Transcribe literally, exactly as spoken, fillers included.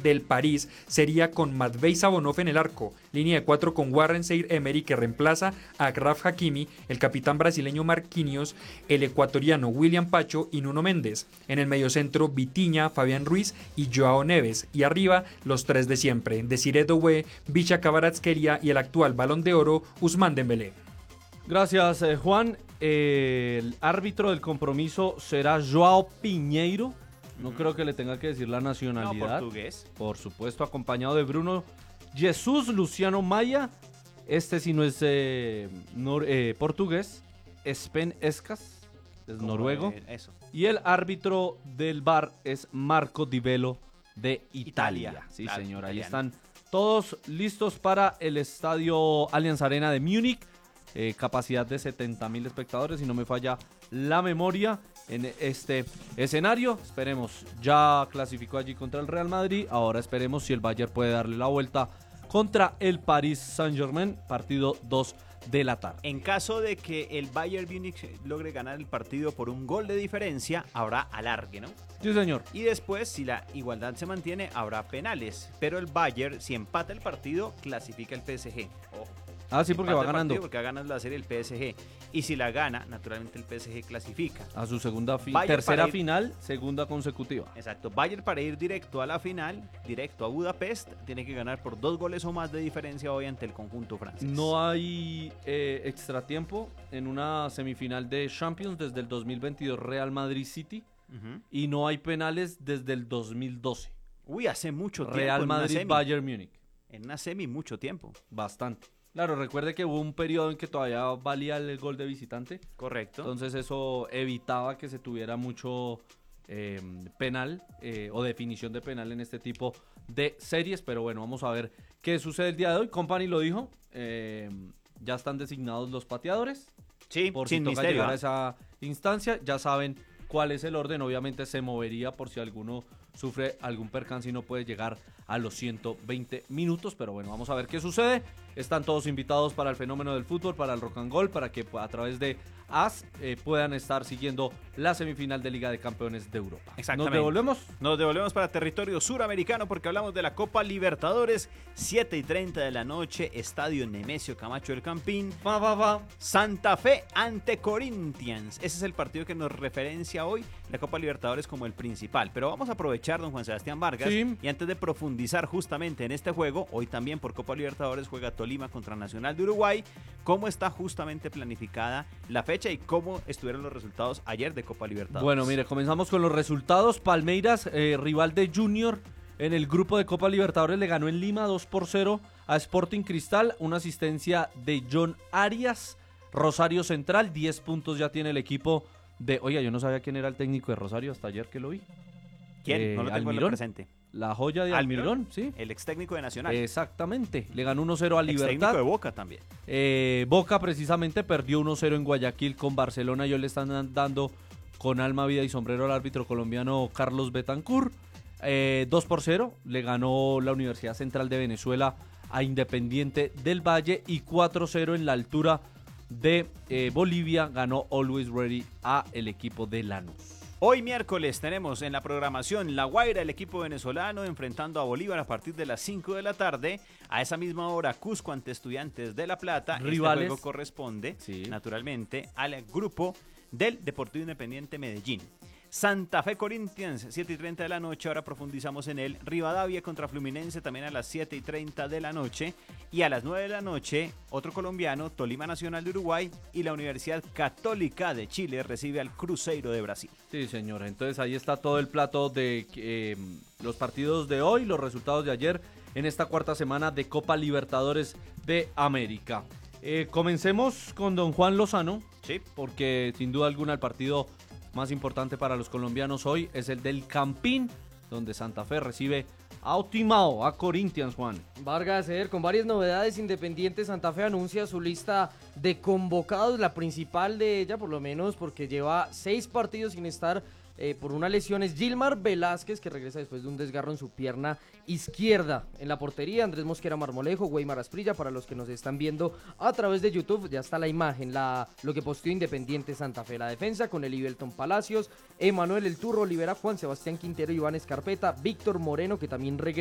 del París sería con Matvei Savonov en el arco, línea de cuatro con Warren Zaïre-Emery que reemplaza a Achraf Hakimi, el capitán brasileño Marquinhos, el ecuatoriano William Pacho y Nuno Méndez. En el mediocentro Vitinha, Fabián Ruiz y Joao Neves. Y arriba los tres de siempre, Desiré Doué, Visca Kvaratskhelia y el actual Balón de Oro Ousmane Dembélé. Gracias, eh, Juan. Eh, el árbitro del compromiso será Joao Pinheiro. No uh-huh. creo que le tenga que decir la nacionalidad. No, portugués. Por supuesto, acompañado de Bruno Jesús Luciano Maya. Este sí no es eh, nor- eh, portugués. Sven Escas, es Como noruego. Eh, eso. Y el árbitro del V A R es Marco Di Velo de Italia. Italia. Sí, claro, señor. Ahí italiano. están todos listos para el estadio Allianz Arena de Múnich. Eh, capacidad de setenta mil espectadores, si no me falla la memoria, en este escenario. Esperemos, ya clasificó allí contra el Real Madrid, ahora esperemos si el Bayern puede darle la vuelta contra el Paris Saint-Germain, partido dos de la tarde. En caso de que el Bayern Múnich logre ganar el partido por un gol de diferencia, habrá alargue, ¿no? Sí, señor. Y después, si la igualdad se mantiene, habrá penales, pero el Bayern, si empata el partido, clasifica el P S G. Ojo. Ah, sí, porque va ganando. Porque va ganando la serie el P S G. Y si la gana, naturalmente el P S G clasifica. A su segunda fi- Bayern tercera ir, final, segunda consecutiva. Exacto. Bayern para ir directo a la final, directo a Budapest, tiene que ganar por dos goles o más de diferencia hoy ante el conjunto francés. No hay eh, extratiempo en una semifinal de Champions desde el dos mil veintidós Real Madrid City. Uh-huh. Y no hay penales desde el dos mil doce. Uy, hace mucho tiempo. Real Madrid, Bayern Múnich. En una semi, mucho tiempo. Bastante. Claro, recuerde que hubo un periodo en que todavía valía el gol de visitante. Correcto. Entonces eso evitaba que se tuviera mucho eh, penal eh, o definición de penal en este tipo de series. Pero bueno, vamos a ver qué sucede el día de hoy. Company lo dijo, eh, ya están designados los pateadores. Sí, por sin si toca misterio, llegar ¿eh? a esa instancia, ya saben cuál es el orden. Obviamente se movería por si alguno sufre algún percance y no puede llegar a los ciento veinte minutos, pero bueno, vamos a ver qué sucede. Están todos invitados para el fenómeno del fútbol, para el rock and roll, para que a través de A S eh, puedan estar siguiendo la semifinal de Liga de Campeones de Europa. Exactamente. ¿Nos devolvemos? Nos devolvemos para territorio suramericano porque hablamos de la Copa Libertadores, siete y treinta de la noche, Estadio Nemesio Camacho del Campín. Va, va, va. Santa Fe ante Corinthians. Ese es el partido que nos referencia hoy la Copa Libertadores como el principal. Pero vamos a aprovechar, don Juan Sebastián Vargas, sí. y antes de profundizar justamente en este juego, hoy también por Copa Libertadores juega Tolima contra Nacional de Uruguay, cómo está justamente planificada la fecha y cómo estuvieron los resultados ayer de Copa Libertadores. Bueno, mire, comenzamos con los resultados. Palmeiras, eh, rival de Junior en el grupo de Copa Libertadores, le ganó en Lima dos por cero a Sporting Cristal, una asistencia de John Arias. Rosario Central, diez puntos ya tiene el equipo de... Oiga, yo no sabía quién era el técnico de Rosario hasta ayer que lo vi. ¿Quién? Eh, no lo tengo Almirón, presente. La joya de Almirón, Almirón, sí. El ex técnico de Nacional. Exactamente, le ganó uno cero a Libertad. Ex técnico de Boca también. Eh, Boca precisamente perdió uno cero en Guayaquil con Barcelona y hoy le están dando con alma, vida y sombrero al árbitro colombiano Carlos Betancur. Eh, dos por cero le ganó la Universidad Central de Venezuela a Independiente del Valle y cuatro cero en la altura de eh, Bolivia ganó Always Ready a el equipo de Lanús. Hoy miércoles tenemos en la programación La Guaira, el equipo venezolano enfrentando a Bolívar a partir de las cinco de la tarde. A esa misma hora Cusco ante Estudiantes de La Plata. Rivales. Este juego corresponde sí. naturalmente al grupo del Deportivo Independiente Medellín. Santa Fe Corinthians, siete y treinta de la noche, ahora profundizamos en él. Rivadavia contra Fluminense también a las siete y treinta de la noche. Y a las nueve de la noche, otro colombiano, Tolima Nacional de Uruguay y la Universidad Católica de Chile recibe al Cruzeiro de Brasil. Sí, señor, entonces ahí está todo el plato de eh, los partidos de hoy, los resultados de ayer en esta cuarta semana de Copa Libertadores de América. Eh, comencemos con don Juan Lozano, sí, porque sin duda alguna el partido más importante para los colombianos hoy es el del Campín, donde Santa Fe recibe a Otimao, a Corinthians, Juan. Vargas, eh, con varias novedades, Independiente Santa Fe anuncia su lista de convocados, la principal de ella, por lo menos porque lleva seis partidos sin estar eh, por una lesión, es Gilmar Velázquez, que regresa después de un desgarro en su pierna izquierda. En la portería, Andrés Mosquera Marmolejo, Weimar Asprilla, para los que nos están viendo a través de YouTube, ya está la imagen, la, lo que posteó Independiente Santa Fe. La defensa con el Ibelton Palacios, Emanuel El Turro, Olivera, Juan Sebastián Quintero, Iván Escarpeta, Víctor Moreno, que también regresa